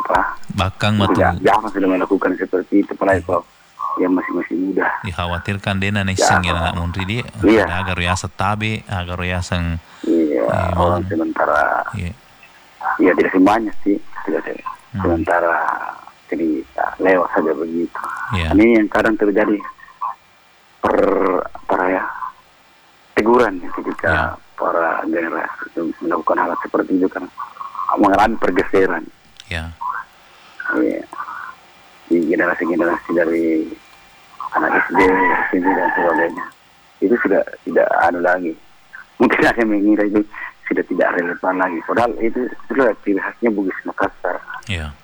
Bakang matu. Jangan sudah melakukan seperti itu, apalagi kalau yang masih muda. Dikhawatirkan dia naiseng ya anak muntri dia. Iya. Agar riasa tabe, agar riasa. Iya. Orang sementara. Iya. Iya tidak semuanya sih, tidak sementara jadi lewat saja begitu. Iya. Ini yang kadang terjadi teguran ketika para generasi melakukan hal seperti itu kan mengalami pergeseran. Ya. Iya. Di generasi dari anak SD, SMP dan sebagainya itu sudah tidak ada lagi. Mungkin saya mengira itu sudah tidak relevan lagi. Padahal itu sudah ciri khasnya Bugis Makassar. Iya.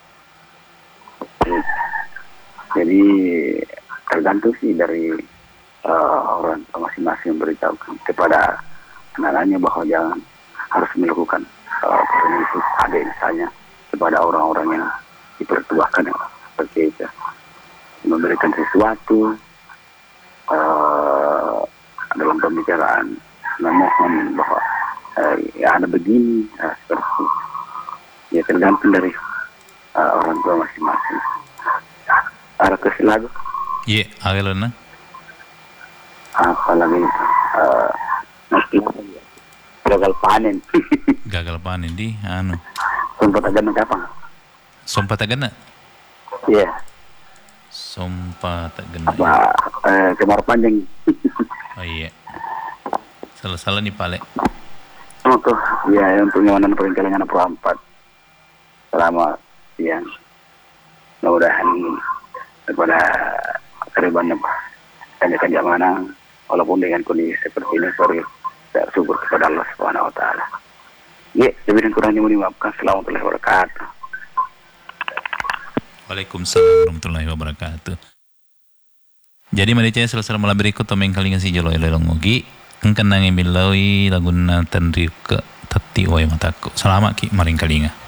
Jadi tergantung sih dari orang masing-masing memberitahukan kepada anak-anaknya bahwa jangan harus melakukan permisif ada misalnya kepada orang-orang yang dipertuahkan seperti itu, memberikan sesuatu dalam pembicaraan, memohon bahwa ya ada begini seperti ya tergantung dari orang tua masing-masing. Ada kesilagu? Iya, agak apalagi gagal panen. Gagal panen di anu. Sompat agak kapan? Sompat agak Iya. Sompat agak. Kemarau panjang. Oh iya. Salah nih Pale. Untuk ya untuk nyamanan peringkalan perempat selama siang. Mudah-mudahan kepada keribannya kerja mana walaupun dengan kondisi seperti ini bersyukur kepada Allah Subhanahu wa taala. Ya, lebih dan kurangnya mohon dimaafkan. Assalamualaikum warahmatullahi wabarakatuh. Waalaikumsalam warahmatullahi wabarakatuh. Jadi marica selesai malam berikut tomeng kalingan si jolo elelong mogi engkan nangi bilawi laguna tanri ke tati way mataku. Selamat ki maring kalinga.